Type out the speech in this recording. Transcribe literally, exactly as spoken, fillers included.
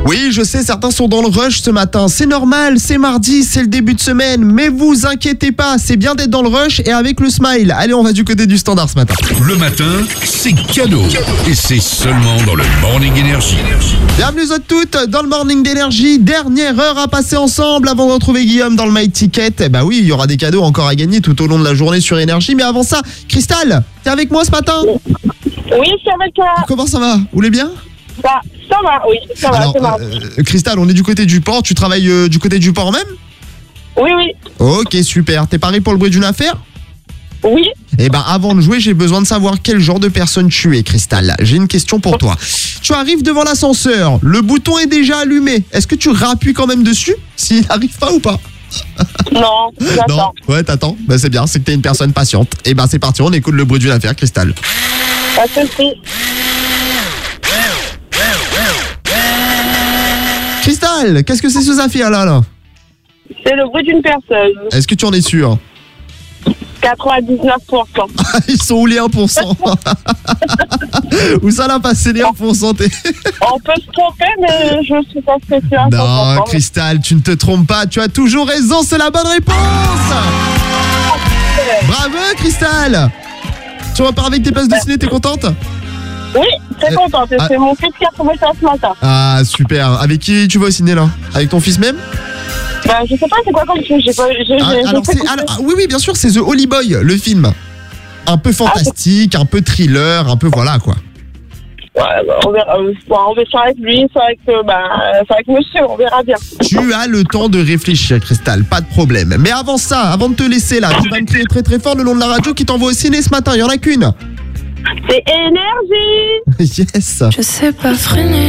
Oui, je sais, certains sont dans le rush ce matin. C'est normal, c'est mardi, c'est le début de semaine. Mais vous inquiétez pas, c'est bien d'être dans le rush et avec le smile. Allez, on va du côté du standard ce matin. Le matin, c'est cadeau. Et c'est seulement dans le Morning Énergie. Bienvenue à toutes dans le Morning d'Énergie. Dernière heure à passer ensemble avant de retrouver Guillaume dans le My Ticket. Eh bah oui, il y aura des cadeaux encore à gagner tout au long de la journée sur Énergie. Mais avant ça, Cristal, t'es avec moi ce matin? Oui, c'est avec toi. Comment ça va? Vous voulez bien? Ça, ça va, oui, ça va, Alors, c'est marrant. euh, Cristal, on est du côté du port. Tu travailles euh, du côté du port même? Oui, oui, Ok, super. T'es paré pour le bruit d'une affaire? oui. Eh ben, avant de jouer, j'ai besoin de savoir quel genre de personne tu es, Cristal. J'ai une question pour toi. Tu arrives devant l'ascenseur, le bouton est déjà allumé. Est-ce que tu rappuies quand même dessus s'il n'arrive pas ou pas? Non, j'attends. Non, ouais, t'attends. Ben, c'est bien, c'est que t'es une personne patiente. Eh ben, c'est parti, on écoute le bruit d'une affaire, Cristal. Pas de souci. Cristal, qu'est-ce que c'est ces affaires-là, là? C'est le bruit d'une personne. Est-ce que tu en es sûr? quatre-vingt-dix-neuf pour cent. Ils sont où les un pour cent? Où ça l'a passé les un pour cent? t'es- On peut se tromper, mais je suis pas spéciale. Non, Cristal, tu ne te trompes pas. Tu as toujours raison, c'est la bonne réponse. Bravo, Cristal. Tu repars avec tes places de ciné, t'es contente? Oui, très contente. Ah. C'est mon fils qui a trouvé ça ce matin. Ah, super. Avec qui tu vas au ciné, là? Avec ton fils même? Bah, je sais pas, c'est quoi comme film. J'ai pas. J'ai, Ah, j'ai, alors j'ai c'est, fait- alors, ah, oui, oui, bien sûr, c'est The Holy Boy, le film. Un peu fantastique, un peu thriller, un peu voilà, quoi. Ouais, bah, on verra. euh, bon, on verra soit avec lui, soit avec, euh, bah, soit avec monsieur, on verra bien. Tu as le temps de réfléchir, Cristal, pas de problème. Mais avant ça, avant de te laisser là, tu vas me crier très très fort le nom de la radio qui t'envoie au ciné ce matin. Il y en a qu'une. C'est énergie. Yes. Je sais pas freiner.